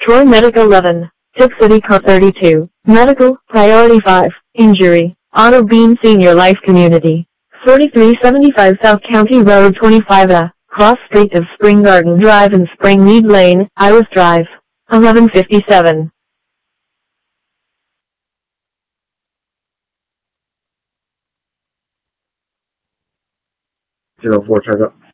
Troy Medical 11. Tip City Car 32. Medical, Priority 5. Injury, Auto Beam Senior Life Community. 4375 South County Road 25A. Cross Street of Spring Garden Drive and Springmead Lane, Iris Drive. 1157. 04 check up.